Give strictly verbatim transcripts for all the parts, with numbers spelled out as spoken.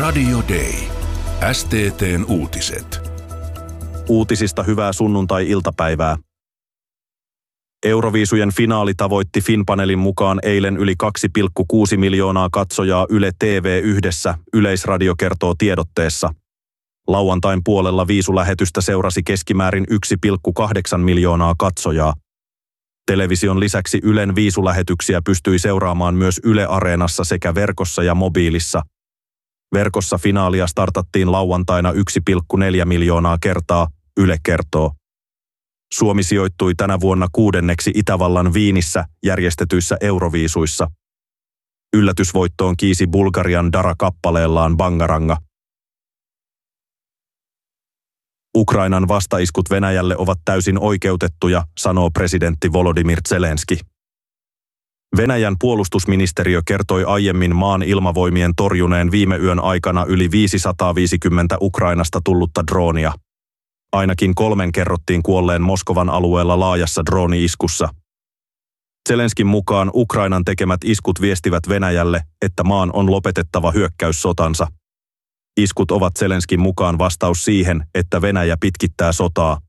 Radio Day. S T T:n uutiset. Uutisista hyvää sunnuntai-iltapäivää. Euroviisujen finaali tavoitti Finpanelin mukaan eilen yli kaksi pilkku kuusi miljoonaa katsojaa Yle T V yhdessä, Yleisradio kertoo tiedotteessa. Lauantain puolella viisulähetystä seurasi keskimäärin yksi pilkku kahdeksan miljoonaa katsojaa. Television lisäksi Ylen viisulähetyksiä pystyi seuraamaan myös Yle Areenassa sekä verkossa ja mobiilissa. Verkossa finaalia startattiin lauantaina yksi pilkku neljä miljoonaa kertaa, Yle kertoo. Suomi sijoittui tänä vuonna kuudenneksi Itävallan Viinissä järjestetyissä Euroviisuissa. Yllätysvoittoon kiisi Bulgarian Dara kappaleellaan Bangaranga. Ukrainan vastaiskut Venäjälle ovat täysin oikeutettuja, sanoo presidentti Volodymyr Zelenski. Venäjän puolustusministeriö kertoi aiemmin maan ilmavoimien torjuneen viime yön aikana yli viisisataaviisikymmentä Ukrainasta tullutta droonia. Ainakin kolmen kerrottiin kuolleen Moskovan alueella laajassa drooni-iskussa. Zelenskin mukaan Ukrainan tekemät iskut viestivät Venäjälle, että maan on lopetettava hyökkäyssotansa. Iskut ovat Zelenskin mukaan vastaus siihen, että Venäjä pitkittää sotaa.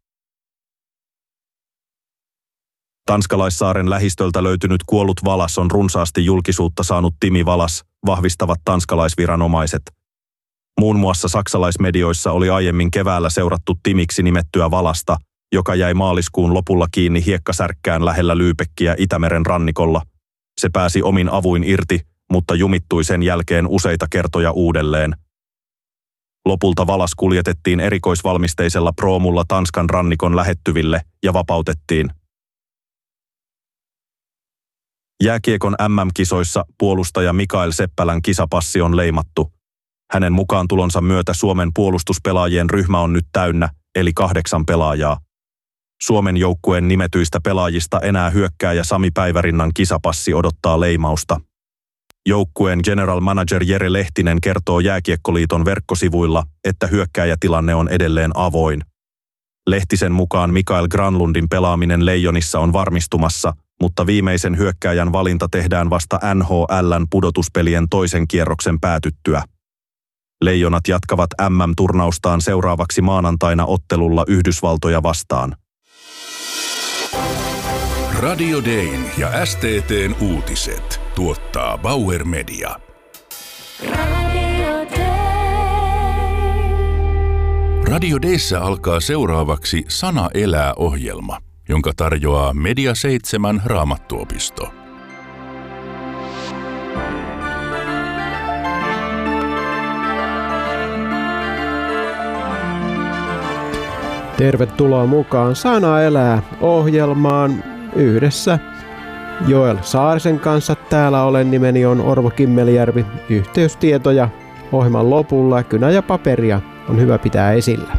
Tanskalaissaaren lähistöltä löytynyt kuollut valas on runsaasti julkisuutta saanut Timi Valas, vahvistavat tanskalaisviranomaiset. Muun muassa saksalaismedioissa oli aiemmin keväällä seurattu Timiksi nimettyä valasta, joka jäi maaliskuun lopulla kiinni hiekkasärkkään lähellä Lübeckiä Itämeren rannikolla. Se pääsi omin avuin irti, mutta jumittui sen jälkeen useita kertoja uudelleen. Lopulta valas kuljetettiin erikoisvalmisteisella proomulla Tanskan rannikon lähettyville ja vapautettiin. Jääkiekon M M-kisoissa puolustaja Mikael Seppälän kisapassi on leimattu. Hänen mukaan tulonsa myötä Suomen puolustuspelaajien ryhmä on nyt täynnä, eli kahdeksan pelaajaa. Suomen joukkueen nimetyistä pelaajista enää hyökkääjä Sami Päivärinnan kisapassi odottaa leimausta. Joukkueen general manager Jere Lehtinen kertoo Jääkiekkoliiton verkkosivuilla, että hyökkääjätilanne on edelleen avoin. Lehtisen mukaan Mikael Granlundin pelaaminen Leijonissa on varmistumassa, mutta viimeisen hyökkääjän valinta tehdään vasta N H L:n pudotuspelien toisen kierroksen päätyttyä. Leijonat jatkavat M M-turnaustaan seuraavaksi maanantaina ottelulla Yhdysvaltoja vastaan. Radio Dayn ja S T T:n uutiset tuottaa Bauer Media. Radio Day. Radio Dayssä alkaa seuraavaksi Sana elää -ohjelma, jonka tarjoaa Media seitsemän Raamattuopisto. Tervetuloa mukaan Sana elää -ohjelmaan yhdessä Joel Saarisen kanssa. Täällä olen, nimeni on Orvo Kimmelijärvi. Yhteystietoja ohjelman lopulla, kynä ja paperia on hyvä pitää esillä.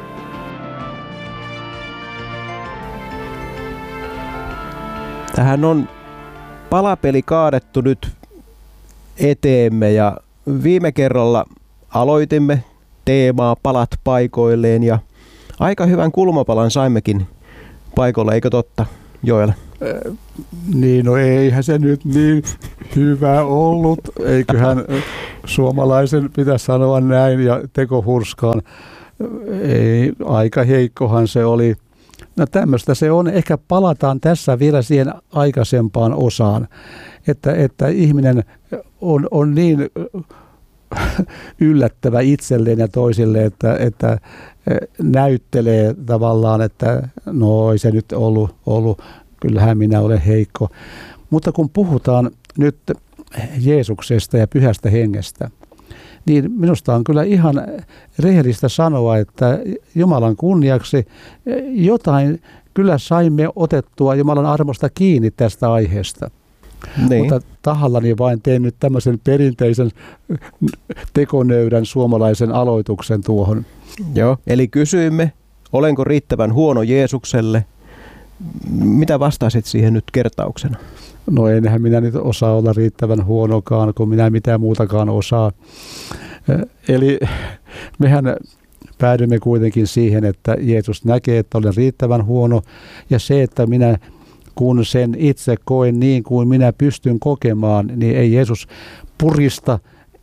Tähän on palapeli kaadettu nyt eteemme ja viime kerralla aloitimme teemaa palat paikoilleen ja aika hyvän kulmapalan saimmekin paikalle, eikö totta, Joel? Äh, niin, no eihän se nyt niin hyvä ollut. Eiköhän suomalaisen pitäisi sanoa näin ja teko hurskaan. Ei, aika heikkohan se oli. No tämmöistä se on. Ehkä palataan tässä vielä siihen aikaisempaan osaan, että, että ihminen on, on niin yllättävä itselleen ja toisille, että, että näyttelee tavallaan, että no ei se nyt ollut, ollut, kyllähän minä olen heikko. Mutta kun puhutaan nyt Jeesuksesta ja Pyhästä Hengestä, niin minusta on kyllä ihan rehellistä sanoa, että Jumalan kunniaksi jotain kyllä saimme otettua Jumalan armosta kiinni tästä aiheesta. Niin. Mutta tahallani vain tein nyt tämmöisen perinteisen tekonöydän suomalaisen aloituksen tuohon. Joo, eli kysyimme, olenko riittävän huono Jeesukselle? Mitä vastasit siihen nyt kertauksena? No enhän minä nyt osaa olla riittävän huonokaan, kun minä mitään muutakaan osaa. Eli mehän päädymme kuitenkin siihen, että Jeesus näkee, että olen riittävän huono, ja se, että minä kun sen itse koen niin kuin minä pystyn kokemaan, niin ei Jeesus purista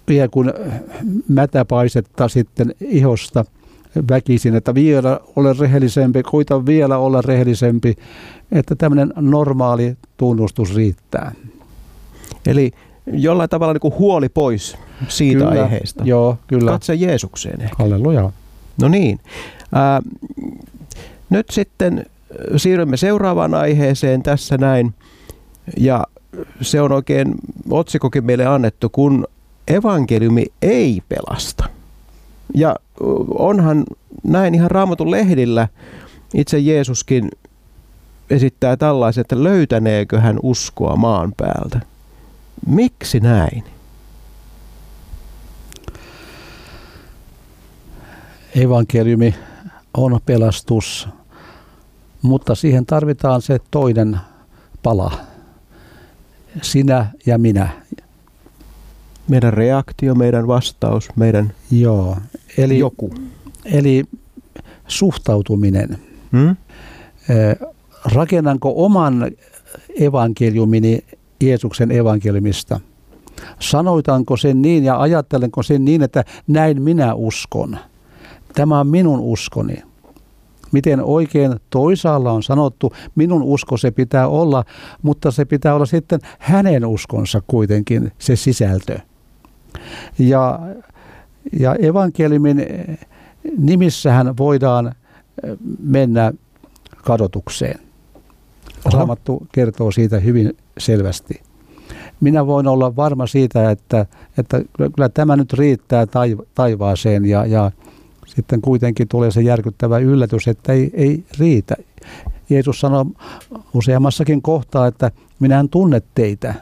vielä kun mätäpaisetta sitten ihosta väkisin, että vielä ole rehellisempi, koita vielä olla rehellisempi, että tämmöinen normaali tunnustus riittää. Eli jollain tavalla niin kuin huoli pois siitä kyllä, aiheesta. Joo, kyllä. Katse Jeesukseen ehkä. Halleluja. No niin. Ää, nyt sitten siirrymme seuraavaan aiheeseen tässä näin. Ja se on oikein otsikokin meille annettu, kun evankeliumi ei pelasta. Ja onhan näin ihan Raamatun lehdillä itse Jeesuskin esittää tällaisen, että löytäneekö hän uskoa maan päältä. Miksi näin? Evankeliumi on pelastus, mutta siihen tarvitaan se toinen pala. Sinä ja minä. Meidän reaktio, meidän vastaus, meidän Joo, eli, joku. Eli suhtautuminen. Hmm? Rakennanko oman evankeliumini Jeesuksen evankeliumista? Sanoitanko sen niin ja ajattelenko sen niin, että näin minä uskon? Tämä on minun uskoni. Miten oikein toisaalla on sanottu, minun usko se pitää olla, mutta se pitää olla sitten hänen uskonsa kuitenkin se sisältö. Ja, ja evankeliumin nimissähän voidaan mennä kadotukseen. Raamattu kertoo siitä hyvin selvästi. Minä voin olla varma siitä, että, että kyllä tämä nyt riittää taivaaseen ja, ja sitten kuitenkin tulee se järkyttävä yllätys, että ei, ei riitä. Jeesus sanoi useammassakin kohtaa, että minä en tunne teitä.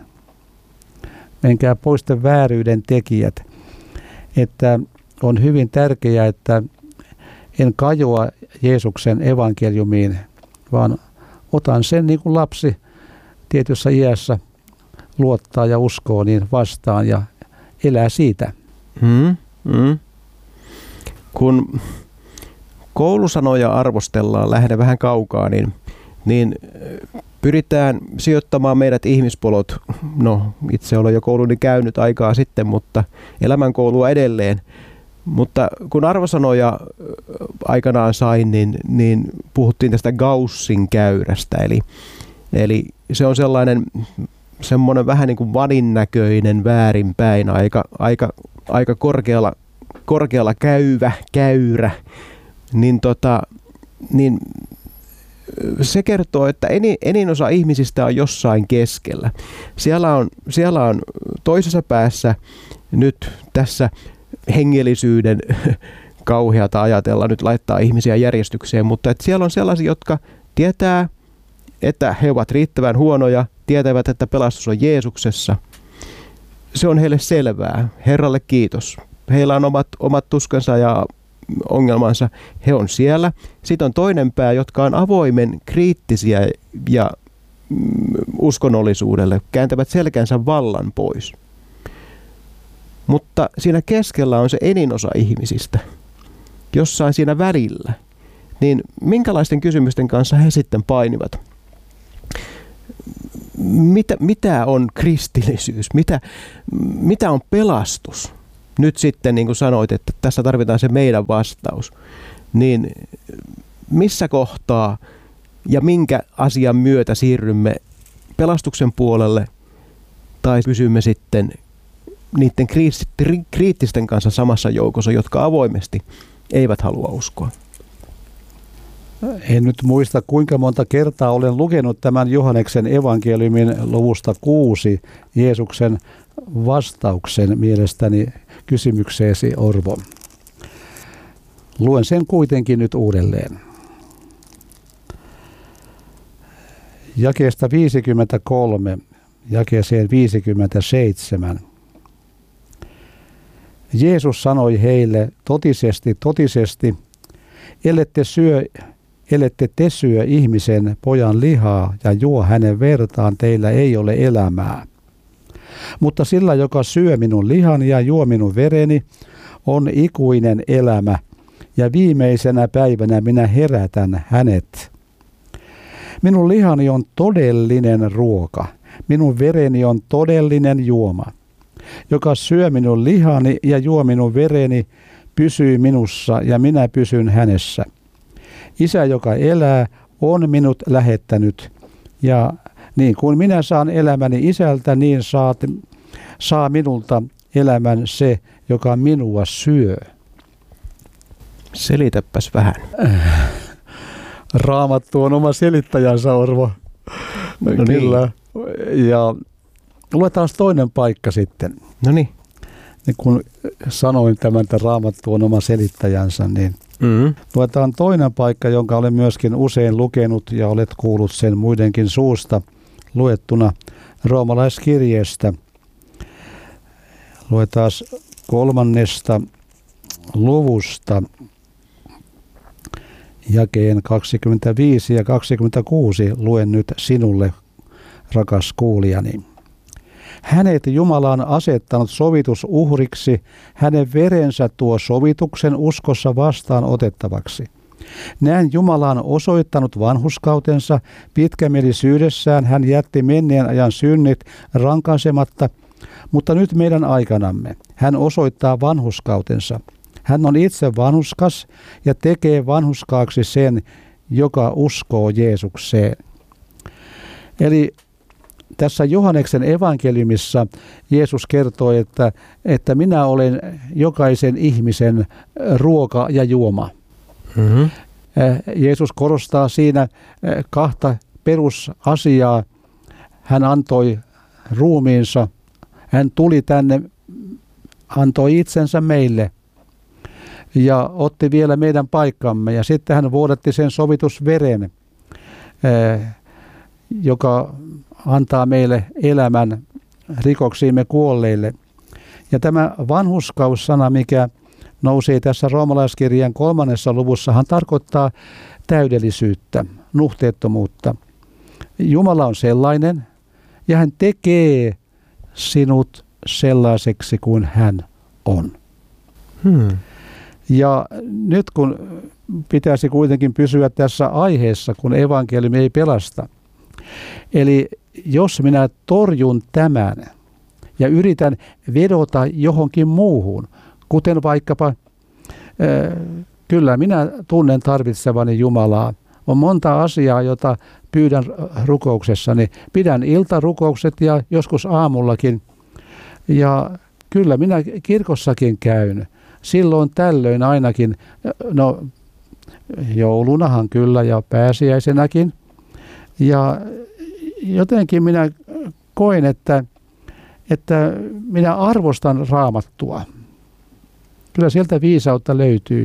Menkää pois te vääryyden tekijät. Että on hyvin tärkeää, että en kajoa Jeesuksen evankeliumiin, vaan otan sen niin kuin lapsi tietyssä iässä luottaa ja uskoo niin vastaan ja elää siitä. Hmm, hmm. Kun koulusanoja arvostellaan, lähden vähän kaukaa, niin, niin pyritään sijoittamaan meidät ihmispolot, no itse olen jo kouluni käynyt aikaa sitten, mutta elämänkoulua edelleen. Mutta kun arvosanoja aikanaan sain, niin, niin puhuttiin tästä Gaussin käyrästä, eli, eli se on sellainen semmoinen vähän niin kuin vadinnäköinen väärinpäin, aika, aika, aika korkealla, korkealla käyvä, käyrä, niin, tota, niin se kertoo, että enin, enin osa ihmisistä on jossain keskellä. Siellä on, siellä on toisessa päässä nyt tässä hengellisyyden kauheata ajatella nyt laittaa ihmisiä järjestykseen, mutta että siellä on sellaisia, jotka tietää, että he ovat riittävän huonoja, tietävät, että pelastus on Jeesuksessa. Se on heille selvää. Herralle kiitos. Heillä on omat, omat tuskansa ja ongelmansa. He on siellä. Sitten on toinen pää, jotka on avoimen kriittisiä ja mm, uskonnollisuudelle, kääntävät selkänsä vallan pois. Mutta siinä keskellä on se eninosa ihmisistä, jossain siinä välillä. Niin minkälaisten kysymysten kanssa he sitten painivat? Mitä, mitä on kristillisyys? Mitä, mitä on pelastus? Nyt sitten, niin kuin sanoit, että tässä tarvitaan se meidän vastaus. Niin missä kohtaa ja minkä asian myötä siirrymme pelastuksen puolelle tai pysymme sitten niiden kriittisten kanssa samassa joukossa, jotka avoimesti eivät halua uskoa? En nyt muista, kuinka monta kertaa olen lukenut tämän Johanneksen evankeliumin luvusta kuusi Jeesuksen vastauksen mielestäni kysymykseesi, Orvo. Luen sen kuitenkin nyt uudelleen. Jakeesta viisikymmentäkolme, jakeeseen viisikymmentäseitsemän. Jeesus sanoi heille, totisesti, totisesti, ellette syö Ellette te syö ihmisen pojan lihaa ja juo hänen vertaan, teillä ei ole elämää. Mutta sillä, joka syö minun lihani ja juo minun vereni, on ikuinen elämä, ja viimeisenä päivänä minä herätän hänet. Minun lihani on todellinen ruoka, minun vereni on todellinen juoma. joka syö minun lihani ja juo minun vereni, pysyy minussa ja minä pysyn hänessä. Isä, joka elää, on minut lähettänyt, ja niin kuin minä saan elämäni isältä, niin saat, saa minulta elämän se, joka minua syö. Selitäpäs vähän. Raamattu on oma selittäjänsä, Orvo. No Kyllä. Niin. Ja luetaan toinen paikka sitten. No niin. Kun sanoin tämän, että Raamattu on oma selittäjänsä, niin mm-hmm. luetaan toinen paikka, jonka olen myöskin usein lukenut ja olet kuullut sen muidenkin suusta luettuna roomalaiskirjeestä. Luetaan kolmannesta luvusta jakeen kaksikymmentäviisi ja kaksikymmentäkuusi luen nyt sinulle, rakas kuulijani. Hänet Jumala on asettanut sovitusuhriksi, hänen verensä tuo sovituksen uskossa vastaan otettavaksi. Näin Jumala on osoittanut vanhurskautensa, pitkämielisyydessään hän jätti menneen ajan synnit rankaisematta, mutta nyt meidän aikanamme hän osoittaa vanhurskautensa. Hän on itse vanhurskas ja tekee vanhurskaaksi sen, joka uskoo Jeesukseen. Eli tässä Johanneksen evankeliumissa Jeesus kertoo, että, että minä olen jokaisen ihmisen ruoka ja juoma. Mm-hmm. Jeesus korostaa siinä kahta perusasiaa. Hän antoi ruumiinsa, hän tuli tänne, antoi itsensä meille ja otti vielä meidän paikkamme. Ja sitten hän vuodatti sen sovitusveren, joka antaa meille elämän rikoksiimme kuolleille. Ja tämä vanhurskaussana, mikä nousee tässä roomalaiskirjan kolmannessa luvussahan, tarkoittaa täydellisyyttä, nuhteettomuutta. Jumala on sellainen ja hän tekee sinut sellaiseksi kuin hän on. Hmm. Ja nyt kun pitäisi kuitenkin pysyä tässä aiheessa, kun evankeliumi ei pelasta. Eli jos minä torjun tämän ja yritän vedota johonkin muuhun, kuten vaikkapa, äh, kyllä minä tunnen tarvitsevani Jumalaa. On monta asiaa, jota pyydän rukouksessani. Pidän iltarukoukset ja joskus aamullakin. Ja kyllä minä kirkossakin käyn. Silloin tällöin ainakin, no joulunahan kyllä ja pääsiäisenäkin. Ja jotenkin minä koen, että, että minä arvostan Raamattua. Kyllä sieltä viisautta löytyy.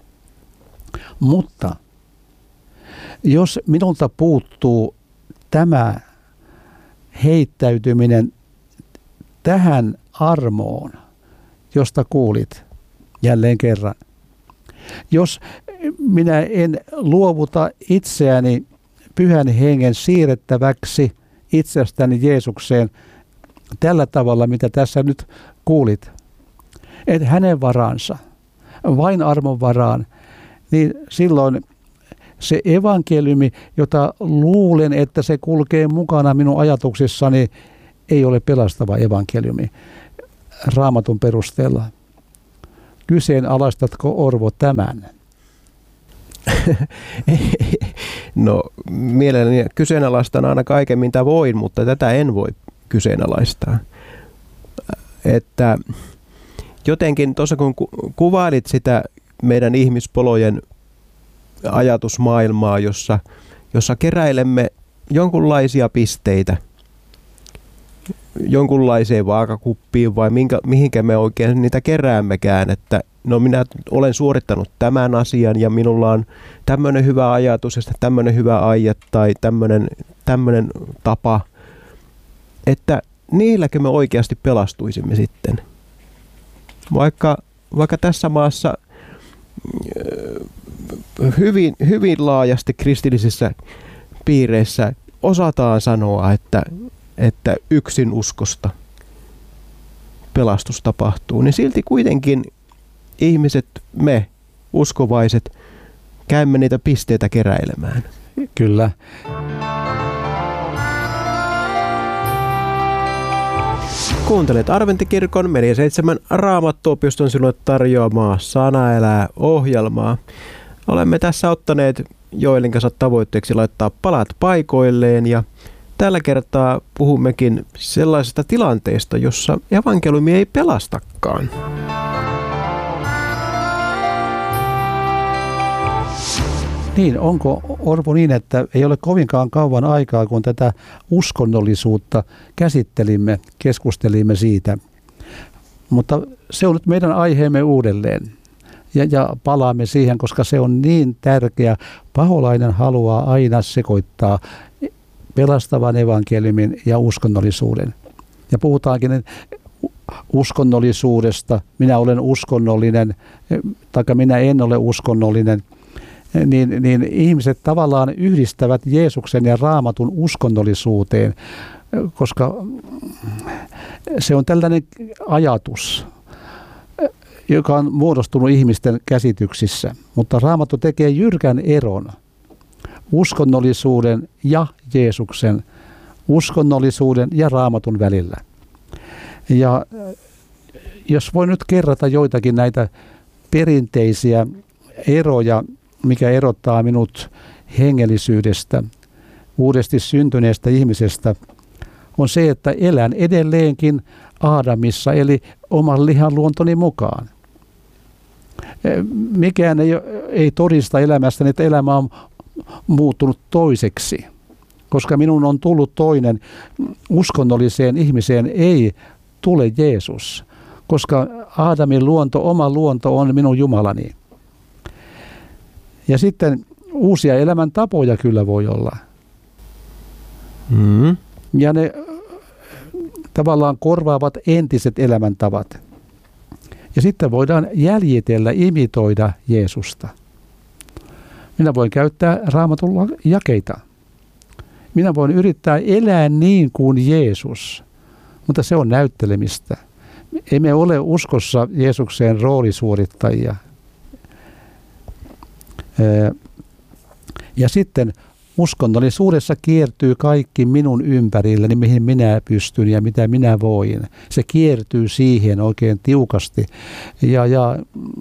Mutta jos minulta puuttuu tämä heittäytyminen tähän armoon, josta kuulit jälleen kerran. Jos minä en luovuta itseäni Pyhän Hengen siirrettäväksi itsestäni Jeesukseen tällä tavalla, mitä tässä nyt kuulit, että hänen varansa, vain armon varaan, niin silloin se evankeliumi, jota luulen, että se kulkee mukana minun ajatuksissani, ei ole pelastava evankeliumi Raamatun perusteella. Kyseenalaistatko, Orvo, tämän? No mielelläni kyseenalaistan aina kaiken, mitä voin, mutta tätä en voi kyseenalaistaa. Että jotenkin tuossa kun kuvailit sitä meidän ihmispolojen ajatusmaailmaa, jossa, jossa keräilemme jonkunlaisia pisteitä jonkunlaiseen vaakakuppiin vai minkä, mihinkä me oikein niitä keräämmekään, että no minä olen suorittanut tämän asian ja minulla on tämmöinen hyvä ajatus ja tämmöinen hyvä aie tai tämmöinen, tämmöinen tapa, että niilläkö me oikeasti pelastuisimme sitten. Vaikka, vaikka tässä maassa hyvin, hyvin laajasti kristillisissä piireissä osataan sanoa, että, että yksin uskosta pelastus tapahtuu, niin silti kuitenkin ihmiset, me uskovaiset, käymme niitä pisteitä keräilemään. Kyllä. Kuuntelet Adventtikirkon Media seitsemän Raamattuopiston sinulle tarjoamaa Sana elää -ohjelmaa. Olemme tässä ottaneet Joelin kanssa tavoitteeksi laittaa palat paikoilleen ja tällä kertaa puhummekin sellaisesta tilanteesta, jossa evankeliumi ei pelastakaan. Niin, onko Orpo niin, että ei ole kovinkaan kauan aikaa, kun tätä uskonnollisuutta käsittelimme, keskustelimme siitä. Mutta se on nyt meidän aiheemme uudelleen ja, ja palaamme siihen, koska se on niin tärkeä. Paholainen haluaa aina sekoittaa pelastavan evankeliumin ja uskonnollisuuden. Ja puhutaankin uskonnollisuudesta, minä olen uskonnollinen, tai minä en ole uskonnollinen. Niin, niin ihmiset tavallaan yhdistävät Jeesuksen ja Raamatun uskonnollisuuteen, koska se on tällainen ajatus, joka on muodostunut ihmisten käsityksissä. Mutta Raamattu tekee jyrkän eron uskonnollisuuden ja Jeesuksen, uskonnollisuuden ja Raamatun välillä. Ja jos voi nyt kerrata joitakin näitä perinteisiä eroja, mikä erottaa minut hengellisyydestä, uudesti syntyneestä ihmisestä, on se, että elän edelleenkin Aadamissa, eli oman lihan luontoni mukaan. Mikään ei, ei todista elämästäni, että elämä on muuttunut toiseksi, koska minun on tullut toinen. Uskonnolliseen ihmiseen ei tule Jeesus, koska Aadamin luonto, oma luonto on minun Jumalani. Ja sitten uusia elämäntapoja kyllä voi olla. Mm. Ja ne tavallaan korvaavat entiset elämäntavat. Ja sitten voidaan jäljitellä, imitoida Jeesusta. Minä voin käyttää Raamatun jakeita. Minä voin yrittää elää niin kuin Jeesus, mutta se on näyttelemistä. Emme ole uskossa Jeesukseen roolisuorittajia. Ja sitten uskonnollisuudessa kiertyy kaikki minun ympärilläni, mihin minä pystyn ja mitä minä voin. Se kiertyy siihen oikein tiukasti. Ja, ja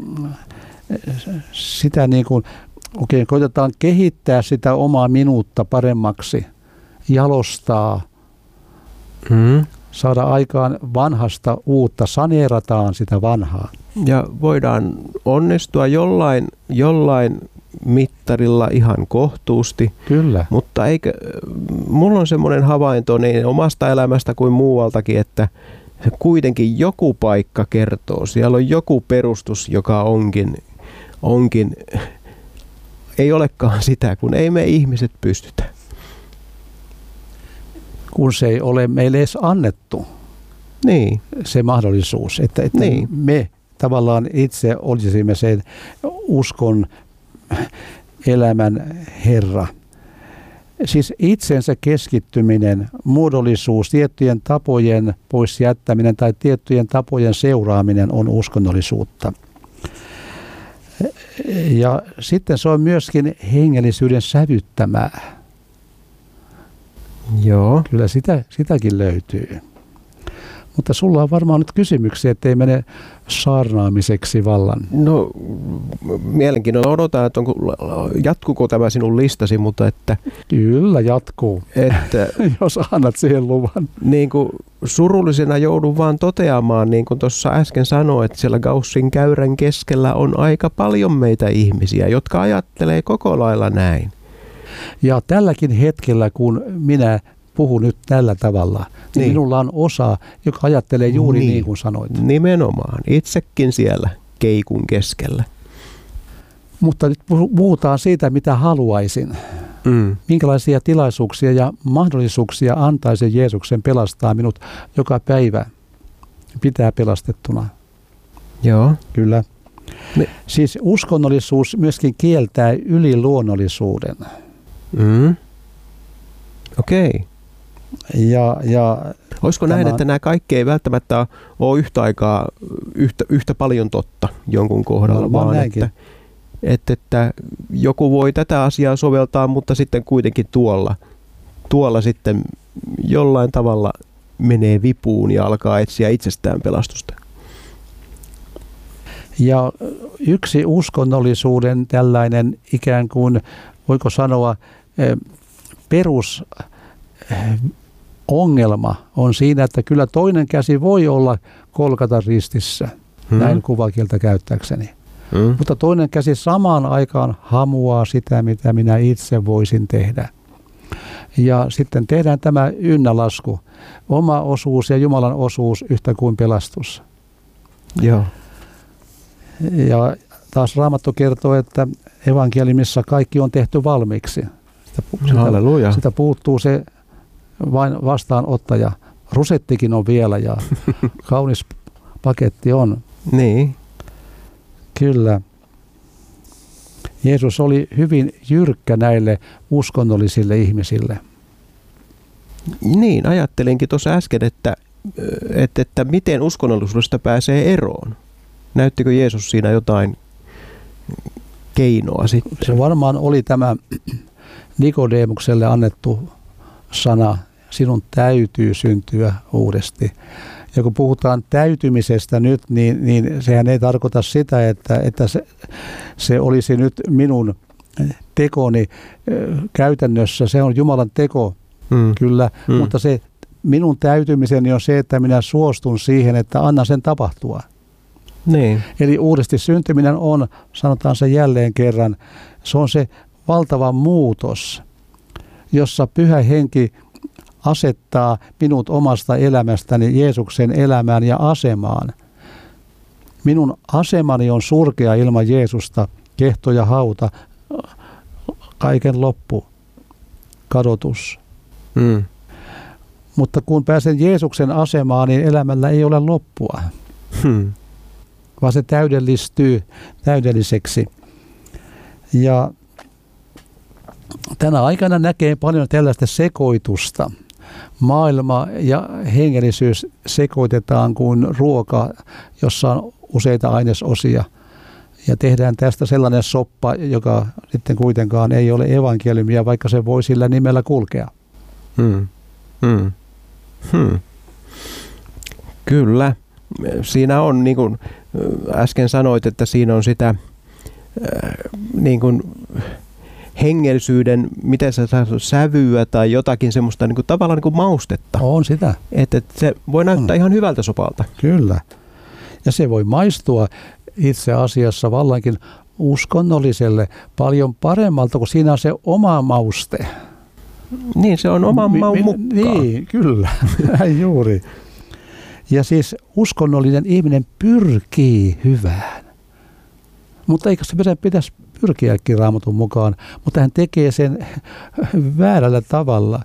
sitä niin kuin oikein koitetaan kehittää sitä omaa minuutta paremmaksi, jalostaa, Mm. saada aikaan vanhasta uutta, saneerataan sitä vanhaa. Ja voidaan onnistua jollain, jollain mittarilla ihan kohtuusti. Kyllä. Mutta eikö, mulla on semmoinen havainto niin omasta elämästä kuin muualtakin, että kuitenkin joku paikka kertoo. Siellä on joku perustus, joka onkin, onkin ei olekaan sitä, kun ei me ihmiset pystytä. Kun se ei ole meille edes annettu Niin. se mahdollisuus, että, että Niin. me tavallaan itse olisimme sen uskon elämän Herra. Siis itsensä keskittyminen, muodollisuus, tiettyjen tapojen pois jättäminen tai tiettyjen tapojen seuraaminen on uskonnollisuutta. Ja sitten se on myöskin hengellisyyden sävyttämää. Joo. Kyllä sitä, sitäkin löytyy. Mutta sulla on varmaan nyt kysymyksiä, ettei mene saarnaamiseksi vallan. No mielenkiinnolla odotan, että onko, jatkuuko tämä sinun listasi, mutta että, Kyllä jatkuu, että jos annat siihen luvan. niin kuin surullisena joudun vaan toteamaan, niin kuin tuossa äsken sanoin, että siellä Gaussin käyrän keskellä on aika paljon meitä ihmisiä, jotka ajattelee koko lailla näin. Ja tälläkin hetkellä, kun minä puhun nyt tällä tavalla, niin, Niin. minulla on osa, joka ajattelee juuri niin, Niin. niin kuin sanoit. Nimenomaan, itsekin siellä keikun keskellä. Mutta nyt puhutaan siitä, mitä haluaisin. Mm. Minkälaisia tilaisuuksia ja mahdollisuuksia antaisi Jeesuksen pelastaa minut joka päivä pitää pelastettuna. Joo. Kyllä. Me- Siis uskonnollisuus myöskin kieltää yliluonnollisuuden. Mm. Okei. Okay. Ja, ja Olisiko Tämä näin, on- että nämä kaikki ei välttämättä ole yhtä aikaa yhtä, yhtä paljon totta jonkun kohdalla, Varmaan vaan näinkin. että, että, että joku voi tätä asiaa soveltaa, mutta sitten kuitenkin tuolla, tuolla sitten jollain tavalla menee vipuun ja alkaa etsiä itsestään pelastusta. Ja yksi uskonnollisuuden tällainen ikään kuin, voiko sanoa, perusongelma on siinä, että kyllä toinen käsi voi olla kolkata ristissä, hmm. näin kuvakieltä käyttääkseni. Hmm. Mutta toinen käsi samaan aikaan hamuaa sitä, mitä minä itse voisin tehdä. Ja sitten tehdään tämä ynnälasku, oma osuus ja Jumalan osuus yhtä kuin pelastus. Joo. Ja taas Raamattu kertoo, että evankeliumissa kaikki on tehty valmiiksi. Sitä, sitä, sitä puuttuu se vain vastaanottaja. Rusettikin on vielä ja kaunis paketti on. Niin. Kyllä. Jeesus oli hyvin jyrkkä näille uskonnollisille ihmisille. Niin, ajattelinkin tuossa äsken, että, että, että miten uskonnollisuudesta pääsee eroon. Näyttikö Jeesus siinä jotain keinoa sitten? Se varmaan oli tämä Nikodemukselle annettu sana, sinun täytyy syntyä uudesti. Ja kun puhutaan täytymisestä nyt, niin, niin sehän ei tarkoita sitä, että, että se, se olisi nyt minun tekoni käytännössä. Se on Jumalan teko, hmm. kyllä, hmm. mutta se minun täytymiseni on se, että minä suostun siihen, että annan sen tapahtua. Niin. Eli uudesti syntyminen on, sanotaan se jälleen kerran, se on se valtava muutos, jossa Pyhä Henki asettaa minut omasta elämästäni Jeesuksen elämään ja asemaan. Minun asemani on surkea ilman Jeesusta, kehto ja hauta, kaiken loppu, kadotus. Mm. Mutta kun pääsen Jeesuksen asemaan, niin elämällä ei ole loppua, hmm. vaan se täydellistyy täydelliseksi. Ja tänä aikana näkee paljon tällaista sekoitusta. Maailma ja hengellisyys sekoitetaan kuin ruoka, jossa on useita ainesosia. Ja tehdään tästä sellainen soppa, joka sitten kuitenkaan ei ole evankeliumia, vaikka se voi sillä nimellä kulkea. Hmm. Hmm. Hmm. Kyllä. Siinä on, niin kuin äsken sanoit, että siinä on sitä niin kuin hengellisyyden, miten sä saat sävyä tai jotakin semmoista niin kuin, tavallaan niin kuin maustetta. On sitä. Että et se voi näyttää on. ihan hyvältä sopalta. Kyllä. Ja se voi maistua itse asiassa vallankin uskonnolliselle paljon paremmalta, kun siinä on se oma mauste. Niin, se on oman maun mukaan. Niin, kyllä. Juuri. Ja siis uskonnollinen ihminen pyrkii hyvään. Mutta eikö se pitäisi pyrkiäkin Raamatun mukaan, mutta hän tekee sen väärällä tavalla.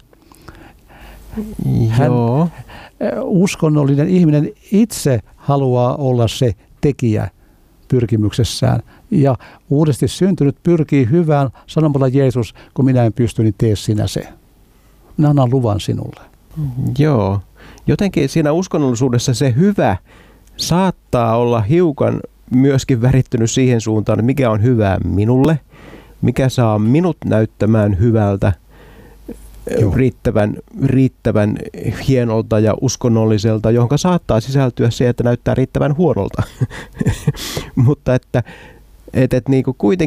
Hän, Joo. uskonnollinen ihminen itse haluaa olla se tekijä pyrkimyksessään. Ja uudesti syntynyt pyrkii hyvään sanomalla Jeesus, kun minä en pysty, niin tee sinä se. Minä annan luvan sinulle. Joo. Jotenkin siinä uskonnollisuudessa se hyvä saattaa olla hiukan myöskin värittynyt siihen suuntaan, mikä on hyvää minulle, mikä saa minut näyttämään hyvältä, riittävän, riittävän hienolta ja uskonnolliselta, johon saattaa sisältyä se, että näyttää riittävän huonolta. Mutta että et, et, niin kuin kuitenkin